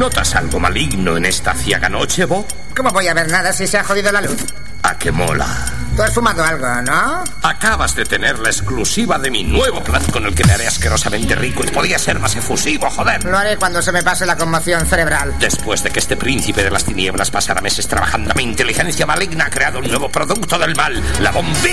¿Notas algo maligno en esta ciaga noche, Bob? ¿Cómo voy a ver nada si se ha jodido la luz? ¿A qué mola? Tú has fumado algo, ¿no? Acabas de tener la exclusiva de mi nuevo plan con el que me haré asquerosamente rico y podría ser más efusivo, joder. Lo haré cuando se me pase la conmoción cerebral. Después de que este príncipe de las tinieblas pasara meses trabajando, mi inteligencia maligna ha creado un nuevo producto del mal, la bombilla.